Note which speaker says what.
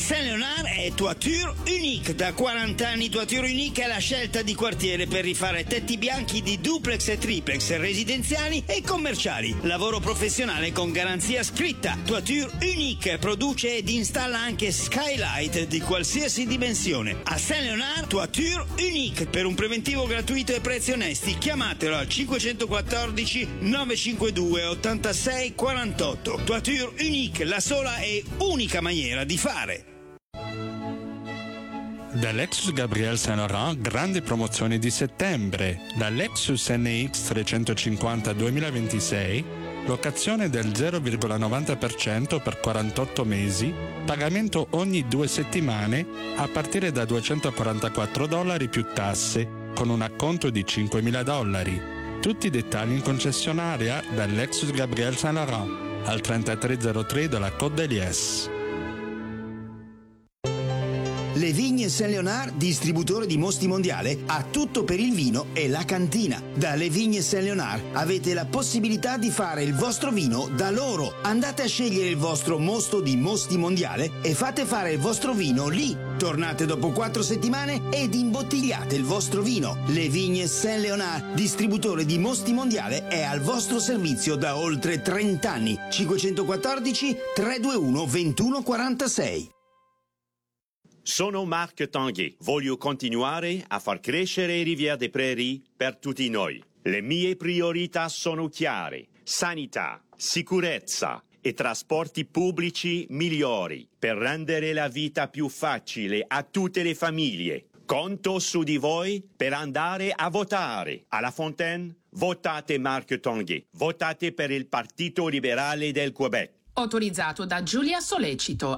Speaker 1: Saint-Léonard è Toiture Unique. Da 40 anni Toiture Unique è la scelta di quartiere per rifare tetti bianchi di duplex e triplex residenziali e commerciali. Lavoro professionale con garanzia scritta. Toiture Unique produce ed installa anche skylight di qualsiasi dimensione. A Saint-Léonard Toiture Unique. Per un preventivo gratuito e prezzi onesti chiamatelo al 514 952 86 48. Toiture Unique, la sola e unica maniera di fare.
Speaker 2: Da Lexus Gabriel Saint Laurent grandi promozioni di settembre. La Lexus NX 350 2026, locazione del 0,90% per 48 mesi, pagamento ogni 2 settimane a partire da $244 più tasse, con un acconto di $5.000. Tutti i dettagli in concessionaria da Lexus Gabriel Saint Laurent al 3303 della Côte d'Elies.
Speaker 1: Le Vigne Saint-Léonard, distributore di Mosti Mondiale, ha tutto per il vino e la cantina. Da Le Vigne Saint-Léonard avete la possibilità di fare il vostro vino da loro. Andate a scegliere il vostro mosto di Mosti Mondiale e fate fare il vostro vino lì. Tornate dopo 4 settimane ed imbottigliate il vostro vino. Le Vigne Saint-Léonard, distributore di Mosti Mondiale, è al vostro servizio da oltre 30 anni. 514 321 2146.
Speaker 3: Sono Marc Tanguay. Voglio continuare a far crescere Rivière des Prairies per tutti noi. Le mie priorità sono chiare: sanità, sicurezza e trasporti pubblici migliori per rendere la vita più facile a tutte le famiglie. Conto su di voi per andare a votare. A La Fontaine, votate Marc Tanguay. Votate per il Partito Liberale del Québec.
Speaker 4: Autorizzato da Giulia Solecito.